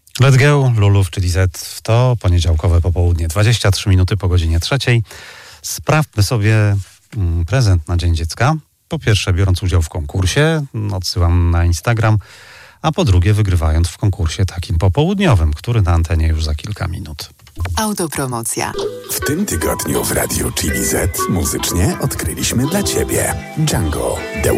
Let's go, Lulów, czyli Z, w to poniedziałkowe popołudnie, 23 minuty po godzinie 3. Sprawmy sobie prezent na Dzień Dziecka. Po pierwsze, biorąc udział w konkursie, odsyłam na Instagram, a po drugie, wygrywając w konkursie takim popołudniowym, który na antenie już za kilka minut. Autopromocja. W tym tygodniu w Radiu Chili Z muzycznie odkryliśmy dla Ciebie Django, The